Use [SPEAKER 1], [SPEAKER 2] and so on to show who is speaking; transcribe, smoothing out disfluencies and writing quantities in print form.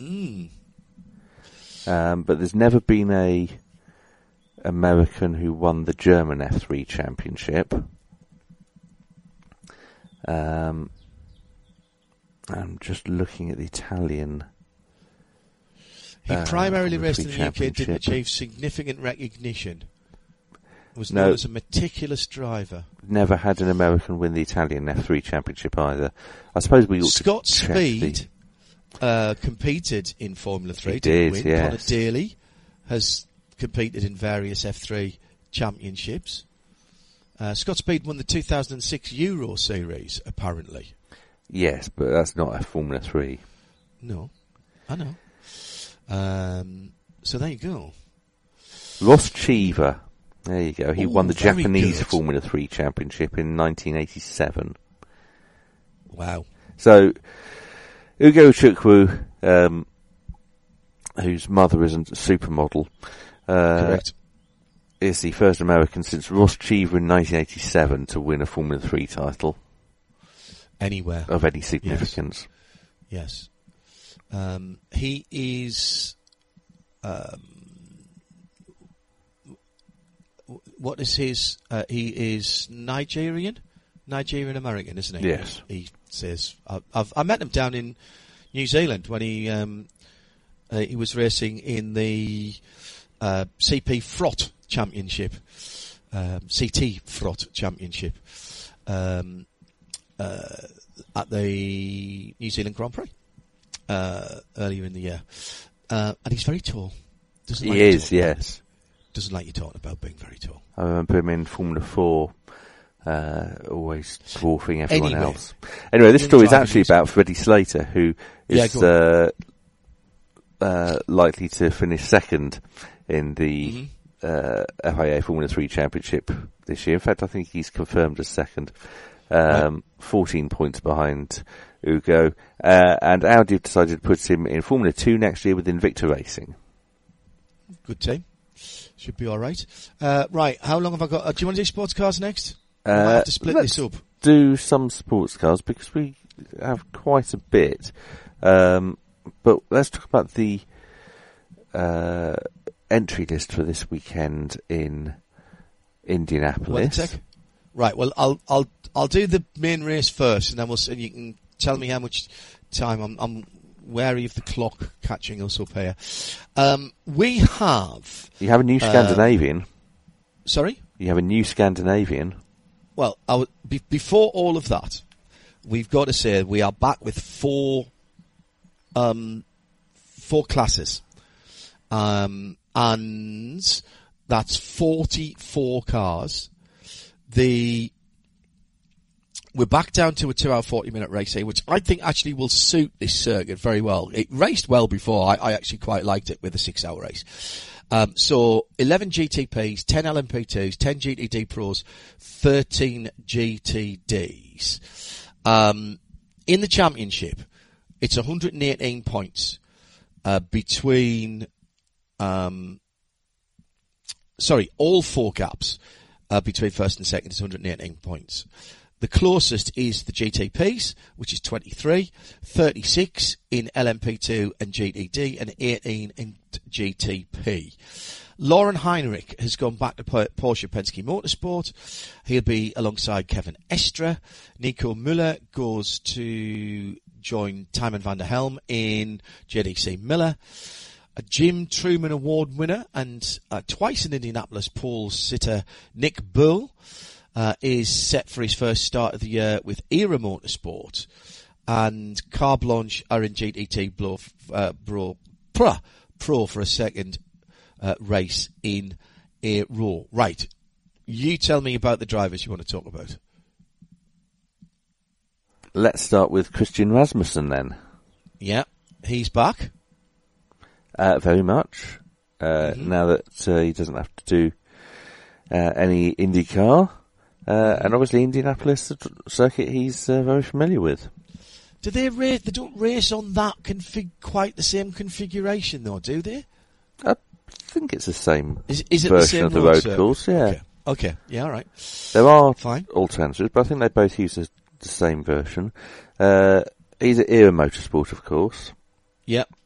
[SPEAKER 1] But there's never been a American who won the German F3 Championship. I'm just looking at the Italian.
[SPEAKER 2] He primarily raced in the UK, didn't achieve significant recognition. Was known as a meticulous driver.
[SPEAKER 1] Never had an American win the Italian F3 Championship either. I suppose we ought
[SPEAKER 2] Scott
[SPEAKER 1] to
[SPEAKER 2] Speed competed in Formula 3.
[SPEAKER 1] He did,
[SPEAKER 2] win.
[SPEAKER 1] yes.
[SPEAKER 2] Conor Daly has competed in various F3 championships. Scott Speed won the 2006 Euro Series, apparently.
[SPEAKER 1] Yes, but that's not a Formula 3.
[SPEAKER 2] No, I know. So there you go.
[SPEAKER 1] Ross Cheever. There you go. He won the Japanese
[SPEAKER 2] good.
[SPEAKER 1] Formula 3 Championship in 1987.
[SPEAKER 2] Wow.
[SPEAKER 1] So, Ugo Chukwu, whose mother is a supermodel,
[SPEAKER 2] Correct.
[SPEAKER 1] is the first American since Ross Cheever in 1987 to win a Formula 3 title.
[SPEAKER 2] Anywhere.
[SPEAKER 1] Of any significance.
[SPEAKER 2] Yes. He is... what is his... he is Nigerian American, isn't he?
[SPEAKER 1] Yes.
[SPEAKER 2] He says... I met him down in New Zealand when he was racing in the CP Frot Championship. CT Frot Championship. At the New Zealand Grand Prix earlier in the year. And he's very tall.
[SPEAKER 1] He is, yes.
[SPEAKER 2] Doesn't like you talking about being very tall.
[SPEAKER 1] I remember him in Formula 4, always dwarfing everyone else. Anyway, this story is actually about Freddie Slater, who is likely to finish second in the FIA Formula 3 Championship this year. In fact, I think he's confirmed as second. 14 points behind Ugo. And Audi have decided to put him in Formula 2 next year with Invicta Racing.
[SPEAKER 2] Good team. Should be alright. Right, how long have I got? Do you want to do sports cars next? I might have to split this up.
[SPEAKER 1] Do some sports cars because we have quite a bit. But let's talk about the entry list for this weekend in Indianapolis.
[SPEAKER 2] Right, well, I'll do the main race first, and then you can tell me how much time. I'm wary of the clock catching us up here. We have...
[SPEAKER 1] You have a new Scandinavian.
[SPEAKER 2] Sorry?
[SPEAKER 1] You have a new Scandinavian.
[SPEAKER 2] Well, before all of that, we've got to say we are back with four classes. And that's 44 cars. We're back down to a 2 hour 40 minute race here, which I think actually will suit this circuit very well. It raced well before. I actually quite liked it with a 6 hour race. So 11 GTPs, 10 LMP2s, 10 GTD Pros, 13 GTDs. In the championship, it's 118 points, between, all four gaps, between first and second is 118 points. The closest is the GTPs, which is 23, 36 in LMP2 and GTD, and 18 in GTP. Lauren Heinrich has gone back to Porsche Penske Motorsport. He'll be alongside Kevin Estre. Nico Müller goes to join Tymon van der Helm in JDC Miller. A Jim Truman Award winner and twice in Indianapolis pole sitter Nick Bull is set for his first start of the year with Era Motorsport, and Car Blanche are in GTT Pro for a second race in a row. Right, you tell me about the drivers you want to talk about.
[SPEAKER 1] Let's start with Christian Rasmussen then.
[SPEAKER 2] Yeah, he's back.
[SPEAKER 1] Very much. Now that he doesn't have to do any IndyCar. And obviously Indianapolis circuit he's very familiar with.
[SPEAKER 2] Do they race? They don't race on that quite the same configuration though, do they?
[SPEAKER 1] I think it's the same
[SPEAKER 2] is it
[SPEAKER 1] version
[SPEAKER 2] the same
[SPEAKER 1] of the road
[SPEAKER 2] circuit?
[SPEAKER 1] course, yeah.
[SPEAKER 2] Okay, yeah, alright.
[SPEAKER 1] There are
[SPEAKER 2] Fine.
[SPEAKER 1] alternatives, but I think they both use the same version. He's at Era Motorsport, of course.
[SPEAKER 2] Yep.